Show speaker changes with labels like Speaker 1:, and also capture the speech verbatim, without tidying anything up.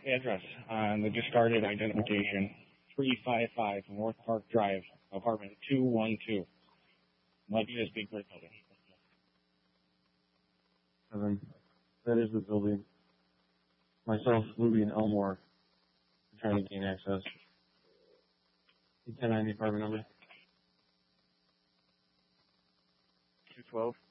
Speaker 1: Address on the discarded identification, three five five North Park Drive, apartment two one two. Might be this big brick building.
Speaker 2: Seven. That is the building. Myself, Ruby, and Elmore are trying to gain access. ten ninety apartment number.
Speaker 1: two twelve.